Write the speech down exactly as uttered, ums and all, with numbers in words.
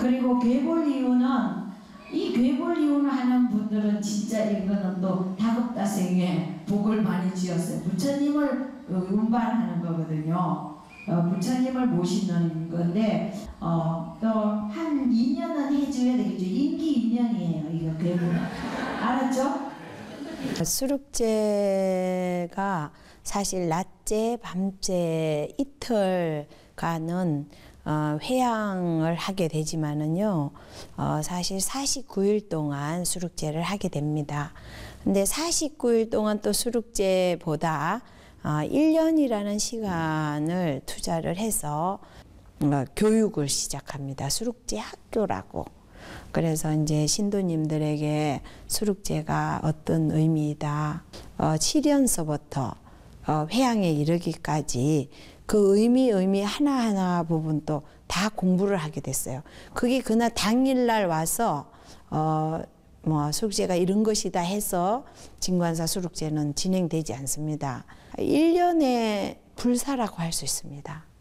그리고 괴볼 이유는 이 괴볼 이유는 하는 분들은 진짜 이거는 또 다급다생에 복을 많이 지었어요. 부처님을 운반하는 거거든요. 어, 부처님을 모시는 건데 어, 또 한 이 년은 해줘야 되겠죠. 임기 이 년이에요. 이거 괴볼은. 알았죠? 수룩제가 사실 낮제, 밤제 이틀간은 어, 회양을 하게 되지만은요, 어, 사실 사십구 일 동안 수룩제를 하게 됩니다. 근데 사십구 일 동안 또 수룩제보다 어, 일 년이라는 시간을 투자를 해서 어, 교육을 시작합니다. 수룩제 학교라고. 그래서 이제 신도님들에게 수룩제가 어떤 의미이다. 어, 칠 년서부터 어, 회양에 이르기까지 그 의미 의미 하나하나 부분도 다 공부를 하게 됐어요. 그게 그날 당일날 와서 어, 뭐 수룩제가 이런 것이다 해서 진관사 수룩제는 진행되지 않습니다. 일 년의 불사라고 할 수 있습니다.